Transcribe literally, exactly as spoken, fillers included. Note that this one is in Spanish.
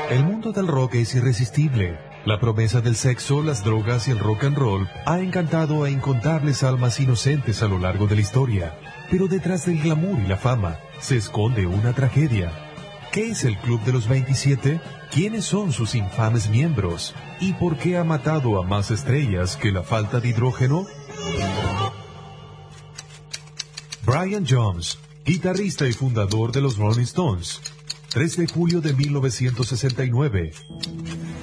El mundo del rock es irresistible. La promesa del sexo, las drogas y el rock and roll ha encantado a incontables almas inocentes a lo largo de la historia. Pero detrás del glamour y la fama se esconde una tragedia. ¿Qué es el Club de los veintisiete? ¿Quiénes son sus infames miembros? ¿Y por qué ha matado a más estrellas que la falta de hidrógeno? Brian Jones, guitarrista y fundador de los Rolling Stones. tres de julio de mil novecientos sesenta y nueve.